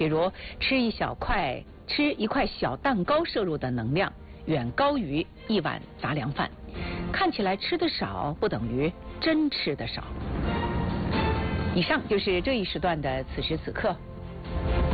比如吃一块小蛋糕摄入的能量远高于1碗杂粮饭。看起来吃的少不等于真吃的少。以上就是这一时段的此时此刻。